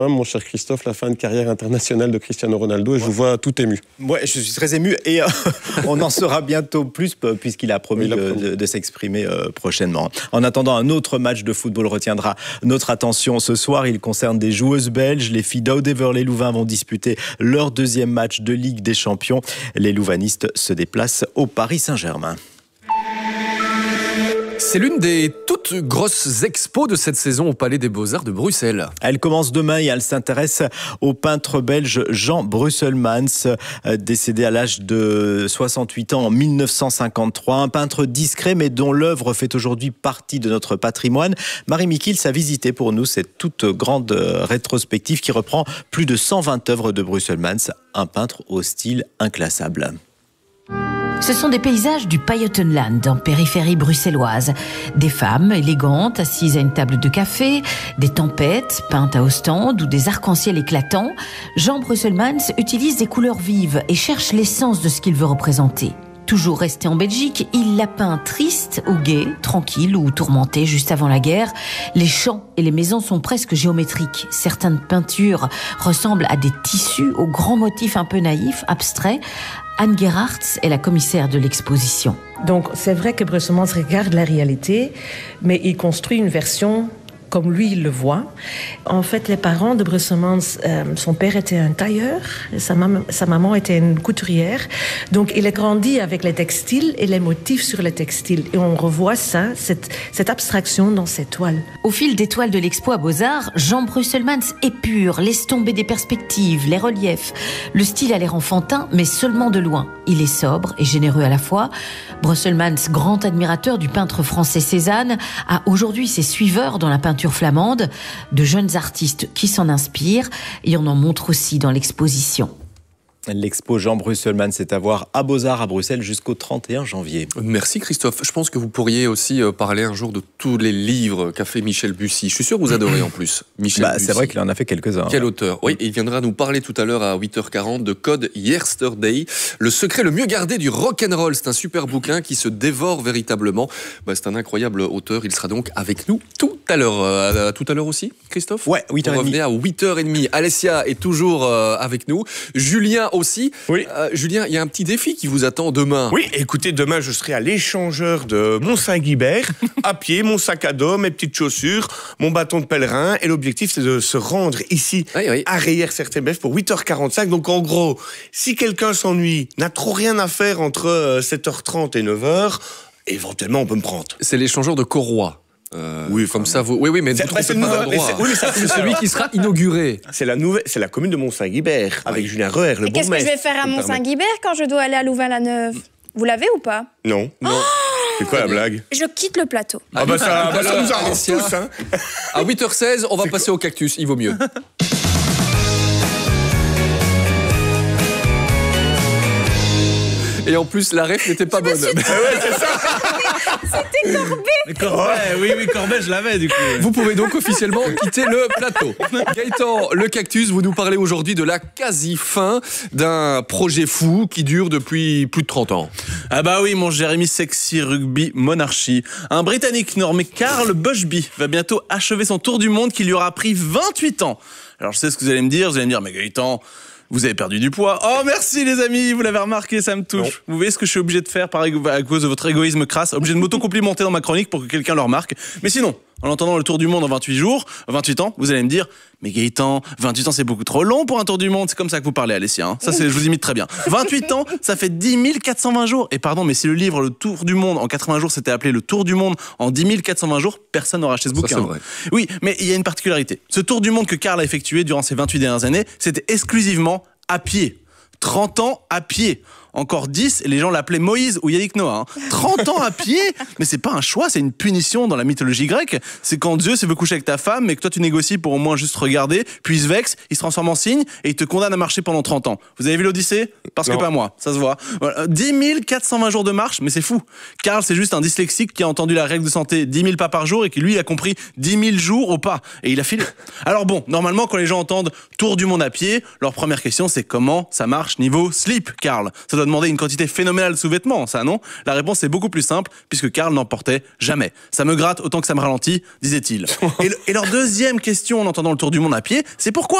Mon cher Christophe, la fin de carrière internationale de Cristiano Ronaldo, et je vous vois tout ému. Ouais, je suis très ému et on en saura bientôt plus puisqu'il a promis de s'exprimer prochainement. En attendant, un autre match de football retiendra notre attention ce soir. Il concerne des joueuses belges. Les filles d'Audever-les-Louvains vont disputer leur deuxième match de Ligue des Champions. Les louvanistes se déplacent au Paris Saint-Germain. C'est l'une des toutes grosses expos de cette saison au Palais des Beaux-Arts de Bruxelles. Elle commence demain et elle s'intéresse au peintre belge Jean Brusselmans, décédé à l'âge de 68 ans en 1953. Un peintre discret mais dont l'œuvre fait aujourd'hui partie de notre patrimoine. Marie Michiels a visité pour nous cette toute grande rétrospective qui reprend plus de 120 œuvres de Brusselmans, un peintre au style inclassable. Ce sont des paysages du Pajottenland, en périphérie bruxelloise. Des femmes élégantes assises à une table de café, des tempêtes peintes à Ostende ou des arcs-en-ciel éclatants. Jean Brusselmans utilise des couleurs vives et cherche l'essence de ce qu'il veut représenter. Toujours resté en Belgique, il l'a peint triste ou gai, tranquille ou tourmenté juste avant la guerre. Les champs et les maisons sont presque géométriques. Certaines peintures ressemblent à des tissus aux grands motifs un peu naïfs, abstraits. Anne Gerhardt est la commissaire de l'exposition. Donc c'est vrai que Brusselmans regarde la réalité, mais il construit une version comme lui il le voit. En fait, les parents de Brusselmans, son père était un tailleur, sa maman était une couturière. Donc il a grandi avec les textiles et les motifs sur les textiles. Et on revoit ça, cette abstraction dans ses toiles. Au fil des toiles de l'expo à Beaux-Arts, Jean Brusselmans épure, laisse tomber des perspectives, les reliefs. Le style a l'air enfantin, mais seulement de loin. Il est sobre et généreux à la fois. Brusselmans, grand admirateur du peintre français Cézanne, a aujourd'hui ses suiveurs dans la peinture flamande, de jeunes artistes qui s'en inspirent, et on en montre aussi dans l'exposition. L'expo Jean Brusselmans est à voir à Beaux-Arts à Bruxelles jusqu'au 31 janvier. Merci Christophe. Je pense que vous pourriez aussi parler un jour de tous les livres qu'a fait Michel Bussy. Je suis sûr que vous adorez en plus Michel Bussy. C'est vrai qu'il en a fait quelques-uns. Quel auteur. Oui, il viendra nous parler tout à l'heure à 8h40 de Code Yesterday, le secret le mieux gardé du rock'n'roll. C'est un super bouquin qui se dévore véritablement. C'est un incroyable auteur. Il sera donc avec nous tout à l'heure. Tout à l'heure aussi, Christophe ? Ouais, 8h30. Revenez à 8h30. Alessia est toujours avec nous. Julien aussi. Oui. Julien, il y a un petit défi qui vous attend demain. Oui, écoutez, demain, je serai à l'échangeur de Mont-Saint-Guibert, à pied, mon sac à dos, mes petites chaussures, mon bâton de pèlerin. Et l'objectif, c'est de se rendre ici, à Reillères-Sertebef, pour 8h45. Donc, en gros, si quelqu'un s'ennuie, n'a trop rien à faire entre 7h30 et 9h, éventuellement, on peut me prendre. C'est l'échangeur de Corroy. Oui, comme ça, vous. Oui, mais c'est celui qui sera inauguré. C'est la commune de Mont-Saint-Guibert, avec Julien Roer, le bourgmestre. Qu'est-ce que je vais faire à Mont-Saint-Guibert quand je dois aller à Louvain-la-Neuve ? Vous l'avez ou pas ? Non. C'est quoi la blague ? Je quitte le plateau. Ça nous arrange tous, hein. À 8h16, on va passer au cactus, il vaut mieux. Et en plus, la ref n'était pas bonne. Ouais, c'est ça. C'était Corbet. Oui, Corbet, je l'avais du coup. Vous pouvez donc officiellement quitter le plateau. Gaëtan, le cactus, vous nous parlez aujourd'hui de la quasi-fin d'un projet fou qui dure depuis plus de 30 ans. Ah bah oui, mon Jérémy Sexy Rugby Monarchie. Un Britannique nommé Carl Bushby va bientôt achever son tour du monde qui lui aura pris 28 ans. Alors je sais ce que vous allez me dire, mais Gaëtan, vous avez perdu du poids. Oh merci les amis, vous l'avez remarqué, ça me touche. Non. Vous voyez ce que je suis obligé de faire à cause de votre égoïsme crasse, obligé de m'auto-complimenter dans ma chronique pour que quelqu'un le remarque. Mais sinon, en entendant le tour du monde en 28 ans, vous allez me dire, mais Gaëtan, 28 ans c'est beaucoup trop long pour un tour du monde. C'est comme ça que vous parlez, Alessia. Hein. Ça, je vous imite très bien. 28 ans, ça fait 10 420 jours. Et pardon, mais si le livre Le Tour du Monde en 80 jours s'était appelé Le Tour du Monde en 10 420 jours, personne n'aurait acheté ce bouquin. Ça, c'est vrai. Oui, mais il y a une particularité. Ce tour du monde que Karl a effectué durant ces 28 dernières années, c'était exclusivement à pied. 30 ans à pied. Encore 10, et les gens l'appelaient Moïse ou Yannick Noah. 30 ans à pied, mais c'est pas un choix, c'est une punition dans la mythologie grecque. C'est quand Zeus veut coucher avec ta femme, mais que toi tu négocies pour au moins juste regarder, puis il se vexe, il se transforme en cygne, et il te condamne à marcher pendant 30 ans. Vous avez vu l'Odyssée ? Parce que pas moi, ça se voit. Voilà. 10 420 jours de marche, mais c'est fou. Karl, c'est juste un dyslexique qui a entendu la règle de santé 10 000 pas par jour, et qui lui a compris 10 000 jours au pas. Et il a filé. Alors bon, normalement, quand les gens entendent Tour du monde à pied, leur première question c'est comment ça marche niveau slip, Karl ? Ça doit demander une quantité phénoménale de sous-vêtements, ça non? La réponse est beaucoup plus simple, puisque Karl n'en portait jamais. Ça me gratte autant que ça me ralentit, disait-il. Et leur deuxième question en entendant le tour du monde à pied, c'est pourquoi